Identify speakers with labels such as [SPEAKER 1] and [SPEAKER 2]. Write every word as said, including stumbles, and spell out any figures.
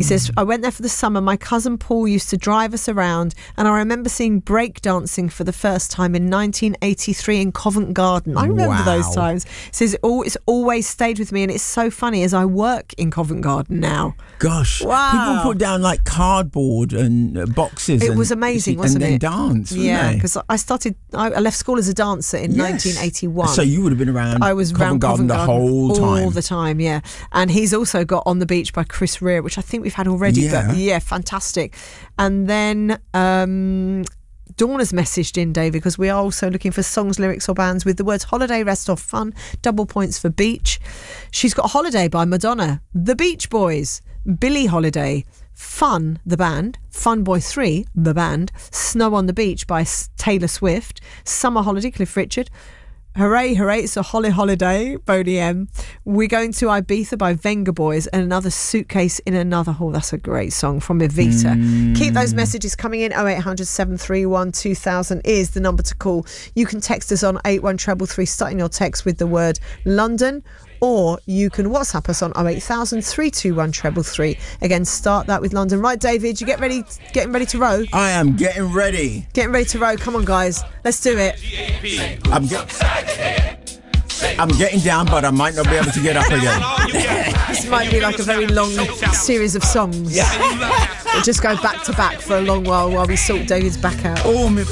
[SPEAKER 1] says, I went there for the summer. My cousin Paul used to drive us around, and I remember seeing breakdancing for the first time in nineteen eighty-three in Covent Garden. I remember
[SPEAKER 2] Wow.
[SPEAKER 1] those times. It says, oh, it's always stayed with me, and it's so funny as I work in Covent Garden now.
[SPEAKER 2] Gosh.
[SPEAKER 1] Wow.
[SPEAKER 2] People put down like cardboard and uh, boxes.
[SPEAKER 1] It
[SPEAKER 2] and,
[SPEAKER 1] was amazing, wasn't
[SPEAKER 2] and,
[SPEAKER 1] it?
[SPEAKER 2] And dance, wasn't
[SPEAKER 1] Yeah,
[SPEAKER 2] they?
[SPEAKER 1] because I started, I I left school as a dancer in
[SPEAKER 2] Yes.
[SPEAKER 1] nineteen eighty-one.
[SPEAKER 2] So you would have been around
[SPEAKER 1] I was
[SPEAKER 2] Covent
[SPEAKER 1] around
[SPEAKER 2] Garden
[SPEAKER 1] Covent
[SPEAKER 2] the
[SPEAKER 1] Garden
[SPEAKER 2] whole time.
[SPEAKER 1] all the time, yeah. And he's also got On the Beach by Chris Rea, which I think we've had already.
[SPEAKER 2] Yeah.
[SPEAKER 1] But yeah, fantastic. And then um, Dawn has messaged in, David, because we are also looking for songs, lyrics or bands with the words holiday, rest or fun. Double points for beach. She's got Holiday by Madonna, The Beach Boys, Billie Holiday, Fun, the band, Fun Boy three, the band, Snow on the Beach by S- Taylor Swift, Summer Holiday, Cliff Richard, Hooray, Hooray, it's a Holly Holiday, Boney M, We're Going to Ibiza by Venga Boys, and Another Suitcase in Another Hall. That's a great song from Evita.
[SPEAKER 2] Mm.
[SPEAKER 1] Keep those messages coming in. oh eight hundred, seven three one, two thousand is the number to call. You can text us on eight one three three, starting your text with the word London, or you can WhatsApp us on oh eight thousand, three two one, three three three. Again, start that with London. Right, David, you get ready, getting ready to row?
[SPEAKER 2] I am getting ready.
[SPEAKER 1] Getting ready to row. Come on, guys. Let's do it.
[SPEAKER 2] I'm, get, I'm getting down, but I might not be able to get up again.
[SPEAKER 1] This might be like a very long series of songs.
[SPEAKER 2] Yeah.
[SPEAKER 1] We'll just go back to back for a long while while we sort David's back out.
[SPEAKER 2] Oh, my